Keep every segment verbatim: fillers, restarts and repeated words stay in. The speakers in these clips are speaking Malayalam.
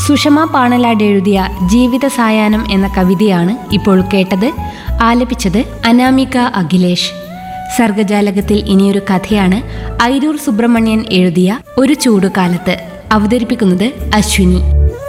സുഷമ പാണലാട് എഴുതിയ ജീവിത സായാഹ്നം എന്ന കവിതയാണ് ഇപ്പോൾ കേട്ടത്. ആലപിച്ചത് അനാമിക അഖിലേഷ്. സർഗജാലകത്തിൽ ഇനിയൊരു കഥയാണ് ഐരൂർ സുബ്രഹ്മണ്യൻ എഴുതിയ ഒരു ചൂടുകാലത്ത്. അവതരിപ്പിക്കുന്നത് അശ്വിനി.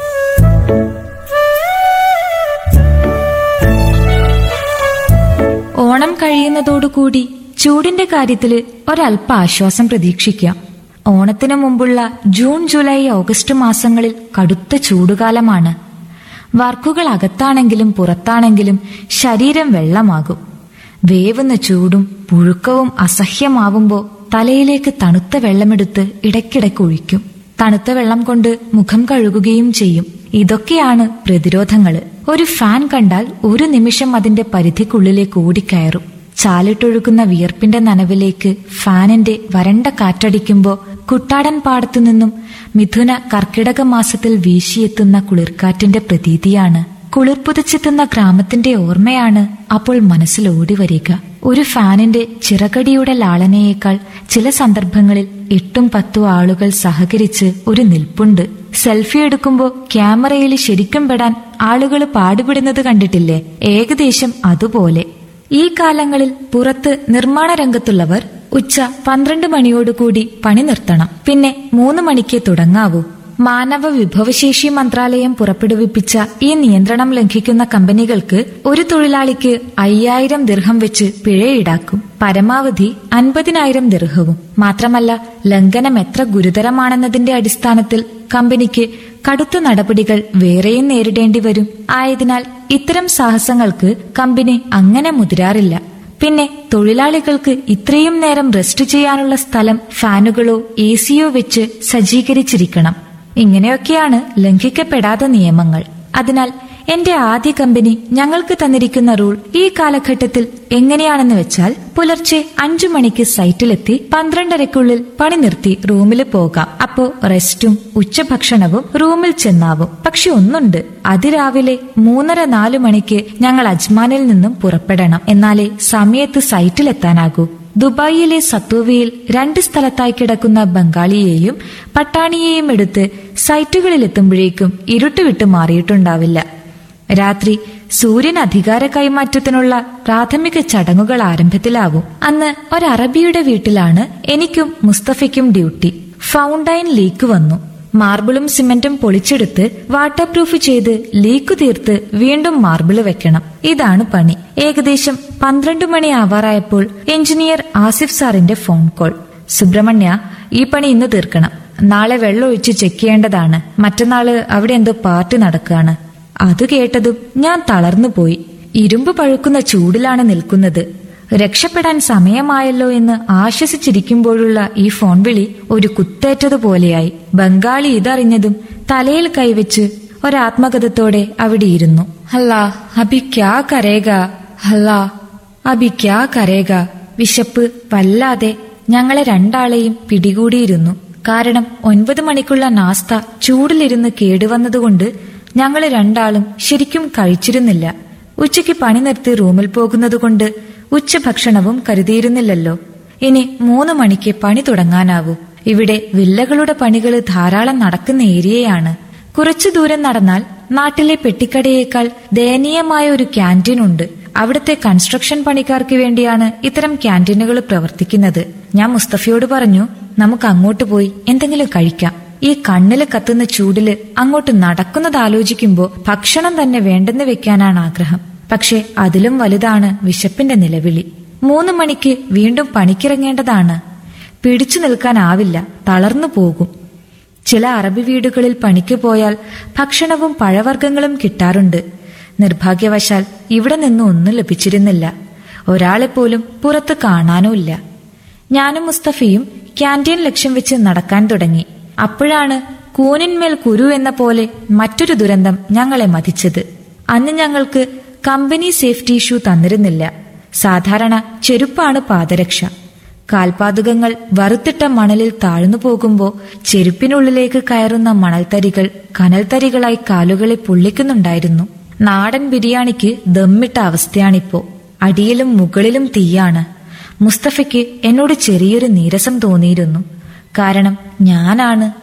ഓണം കഴിയുന്നതോടുകൂടി ചൂടിന്റെ കാര്യത്തില് ഒരല്പ ആശ്വാസം പ്രതീക്ഷിക്കാം. ഓണത്തിനു മുമ്പുള്ള ജൂൺ ജൂലൈ ഓഗസ്റ്റ് മാസങ്ങളിൽ കടുത്ത ചൂടുകാലമാണ്. വർക്കുകൾ അകത്താണെങ്കിലും പുറത്താണെങ്കിലും ശരീരം വെള്ളമാകും. വേവുന്ന ചൂടും പുഴുക്കവും അസഹ്യമാവുമ്പോൾ തലയിലേക്ക് തണുത്ത വെള്ളമെടുത്ത് ഇടയ്ക്കിടയ്ക്ക് ഒഴിക്കും. തണുത്ത വെള്ളം കൊണ്ട് മുഖം കഴുകുകയും ചെയ്യും. ഇതൊക്കെയാണ് പ്രതിരോധങ്ങള്. ഒരു ഫാൻ കണ്ടാൽ ഒരു നിമിഷം അതിന്റെ പരിധിക്കുള്ളിലേക്ക് ഓടിക്കയറും. ചാലിട്ടൊഴുകുന്ന വിയർപ്പിന്റെ നനവിലേക്ക് ഫാനിന്റെ വരണ്ട കാറ്റടിക്കുമ്പോ കുട്ടാടൻ പാടത്തു നിന്നും മിഥുന കർക്കിടക മാസത്തിൽ വീശിയെത്തുന്ന കുളിർക്കാറ്റിന്റെ പ്രതീതിയാണ്. കുളിർ പുതച്ചെത്തുന്ന ഗ്രാമത്തിന്റെ ഓർമ്മയാണ് അപ്പോൾ മനസ്സിൽ ഓടി വരിക. ഒരു ഫാനിന്റെ ചിറകടിയുടെ ലാളനയേക്കാൾ ചില സന്ദർഭങ്ങളിൽ എട്ടും പത്തും ആളുകൾ സഹകരിച്ച് ഒരു നിൽപ്പുണ്ട്. സെൽഫി എടുക്കുമ്പോ ക്യാമറയിൽ ശരിക്കും പെടാൻ ആളുകൾ പാടുപെടുന്നത് കണ്ടിട്ടില്ലേ? ഏകദേശം അതുപോലെ ഈ കാലങ്ങളിൽ പുറത്ത് നിർമ്മാണ രംഗത്തുള്ളവർ ഉച്ച പന്ത്രണ്ട് മണിയോടുകൂടി പണി നിർത്തണം. പിന്നെ മൂന്ന് മണിക്ക് തുടങ്ങാവൂ. മാനവ വിഭവശേഷി മന്ത്രാലയം പുറപ്പെടുവിപ്പിച്ച ഈ നിയന്ത്രണം ലംഘിക്കുന്ന കമ്പനികൾക്ക് ഒരു തൊഴിലാളിക്ക് അയ്യായിരം ദിർഹം വെച്ച് പിഴ ഈടാക്കും. പരമാവധി അൻപതിനായിരം ദിർഹവും. മാത്രമല്ല, ലംഘനം എത്ര ഗുരുതരമാണെന്നതിന്റെ അടിസ്ഥാനത്തിൽ കമ്പനിക്ക് കടുത്ത നടപടികൾ വേറെയും നേരിടേണ്ടി വരും. ആയതിനാൽ ഇത്തരം സാഹസങ്ങൾക്ക് കമ്പനി അങ്ങനെ മുതിരാറില്ല. പിന്നെ തൊഴിലാളികൾക്ക് ഇത്രയും നേരം റെസ്റ്റ് ചെയ്യാനുള്ള സ്ഥലം ഫാനുകളോ എ സിയോ വെച്ച് സജ്ജീകരിച്ചിരിക്കണം. ഇങ്ങനെയൊക്കെയാണ് ലംഘിക്കപ്പെടാത്ത നിയമങ്ങൾ. അതിനാൽ എന്റെ ആദ്യ കമ്പനി ഞങ്ങൾക്ക് തന്നിരിക്കുന്ന റൂൾ ഈ കാലഘട്ടത്തിൽ എങ്ങനെയാണെന്ന് വെച്ചാൽ, പുലർച്ചെ അഞ്ചു മണിക്ക് സൈറ്റിലെത്തി പന്ത്രണ്ടരയ്ക്കുള്ളിൽ പണി നിർത്തി റൂമിൽ പോകാം. അപ്പോ റെസ്റ്റും ഉച്ചഭക്ഷണവും റൂമിൽ ചെന്നാവും. പക്ഷെ ഒന്നുണ്ട്, അതിരാവിലെ മൂന്നര നാലു മണിക്ക് ഞങ്ങൾ അജ്മാനിൽ നിന്നും പുറപ്പെടണം. എന്നാലേ സമയത്ത് സൈറ്റിലെത്താനാകൂ. ദുബായിലെ സത്വവിയിൽ രണ്ട് സ്ഥലത്തായി കിടക്കുന്ന ബംഗാളിയെയും പട്ടാണിയെയും എടുത്ത് സൈറ്റുകളിലെത്തുമ്പോഴേക്കും ഇരുട്ടുവിട്ട് മാറിയിട്ടുണ്ടാവില്ല. രാത്രി സൂര്യൻ അധികാര കൈമാറ്റത്തിനുള്ള പ്രാഥമിക ചടങ്ങുകൾ ആരംഭത്തിലാവും. അന്ന് ഒരറബിയുടെ വീട്ടിലാണ് എനിക്കും മുസ്തഫയ്ക്കും ഡ്യൂട്ടി. ഫൗണ്ടൈൻ ലീക്ക് വന്നു. മാർബിളും സിമന്റും പൊളിച്ചെടുത്ത് വാട്ടർ പ്രൂഫ് ചെയ്ത് ലീക്ക് തീർത്ത് വീണ്ടും മാർബിള് വെക്കണം. ഇതാണ് പണി. ഏകദേശം പന്ത്രണ്ട് മണി ആവാറായപ്പോൾ എഞ്ചിനീയർ ആസിഫ് സാറിന്റെ ഫോൺ കോൾ. സുബ്രഹ്മണ്യ, ഈ പണി ഇന്ന് തീർക്കണം. നാളെ വെള്ളം ഒഴിച്ച് ചെക്ക് ചെയ്യേണ്ടതാണ്. മറ്റന്നാള് അവിടെ എന്തോ പാർട്ടി നടക്കുകയാണ്. അത് കേട്ടതും ഞാൻ തളർന്നുപോയി. ഇരുമ്പ് പഴുക്കുന്ന ചൂടിലാണ് നിൽക്കുന്നത്. രക്ഷപ്പെടാൻ സമയമായല്ലോ എന്ന് ആശ്വസിച്ചിരിക്കുമ്പോഴുള്ള ഈ ഫോൺ വിളി ഒരു കുത്തേറ്റതുപോലെയായി. ബംഗാളി ഇതറിഞ്ഞതും തലയിൽ കൈവച്ച് ഒരാത്മഗതത്തോടെ അവിടെ ഇരുന്നു. ഹല്ലാ അഭി ക്യാ കരേഗ, ഹല്ലാ അഭി ക്യാ കരേഗ. വിശപ്പ് വല്ലാതെ ഞങ്ങളെ രണ്ടാളെയും പിടികൂടിയിരുന്നു. കാരണം ഒൻപത് മണിക്കുള്ള നാസ്ത ചൂടിലിരുന്ന് കേടുവന്നതുകൊണ്ട് ഞങ്ങള് രണ്ടാളും ശരിക്കും കഴിച്ചിരുന്നില്ല. ഉച്ചയ്ക്ക് പണി നിർത്തി റൂമിൽ പോകുന്നതുകൊണ്ട് ഉച്ചഭക്ഷണവും കരുതിയിരുന്നില്ലല്ലോ. ഇനി മൂന്ന് മണിക്ക് പണി തുടങ്ങാനാവൂ. ഇവിടെ വില്ലകളുടെ പണികള് ധാരാളം നടക്കുന്ന ഏരിയയാണ്. കുറച്ചു ദൂരം നടന്നാൽ നാട്ടിലെ പെട്ടിക്കടയേക്കാൾ ദയനീയമായ ഒരു ക്യാന്റീൻ ഉണ്ട്. അവിടുത്തെ കൺസ്ട്രക്ഷൻ പണിക്കാർക്ക് വേണ്ടിയാണ് ഇത്തരം ക്യാന്റീനുകൾ പ്രവർത്തിക്കുന്നത്. ഞാൻ മുസ്തഫയോട് പറഞ്ഞു, നമുക്ക് അങ്ങോട്ട് പോയി എന്തെങ്കിലും കഴിക്കാം. ഈ കണ്ണില് കത്തുന്ന ചൂടില് അങ്ങോട്ട് നടക്കുന്നത് ആലോചിക്കുമ്പോ ഭക്ഷണം തന്നെ വേണ്ടെന്ന് വെക്കാനാണ് ആഗ്രഹം. പക്ഷെ അതിലും വലുതാണ് വിശപ്പിന്റെ നിലവിളി. മൂന്ന് മണിക്ക് വീണ്ടും പണിക്കിറങ്ങേണ്ടതാണ്. പിടിച്ചു നിൽക്കാനാവില്ല, തളർന്നു പോകും. ചില അറബി വീടുകളിൽ പണിക്ക് പോയാൽ ഭക്ഷണവും പഴവർഗ്ഗങ്ങളും കിട്ടാറുണ്ട്. നിർഭാഗ്യവശാൽ ഇവിടെ നിന്നും ഒന്നും ലഭിച്ചിരുന്നില്ല. ഒരാളെപ്പോലും പുറത്ത് കാണാനുമില്ല. ഞാനും മുസ്തഫയും ക്യാന്റീൻ ലക്ഷ്യം വെച്ച് നടക്കാൻ തുടങ്ങി. അപ്പോഴാണ് കൂനിന്മേൽ കുരു എന്ന പോലെ മറ്റൊരു ദുരന്തം ഞങ്ങളെ മതിച്ചത്. അന്ന് ഞങ്ങൾക്ക് കമ്പനി സേഫ്റ്റി ഷൂ തന്നിരുന്നില്ല. സാധാരണ ചെരുപ്പാണ് പാദരക്ഷ. കാൽപാദുകങ്ങൾ വറുത്തിട്ട മണലിൽ താഴ്ന്നു പോകുമ്പോൾ ചെരുപ്പിനുള്ളിലേക്ക് കയറുന്ന മണൽത്തരികൾ കനൽത്തരികളായി കാലുകളെ പൊള്ളിക്കുന്നുണ്ടായിരുന്നു. നാടൻ ബിരിയാണിക്ക് ദമ്മിട്ട അവസ്ഥയാണിപ്പോ. അടിയിലും മുകളിലും തീയാണ്. മുസ്തഫയ്ക്ക് എന്നോട് ചെറിയൊരു നീരസം തോന്നിയിരുന്നു. കാരണം ഞാനാണ്